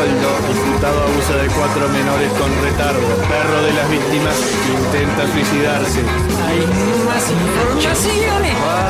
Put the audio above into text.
Leopoldo, imputado abuso de 4 menores con retardo. Perro de las víctimas intenta suicidarse. Hay más informaciones.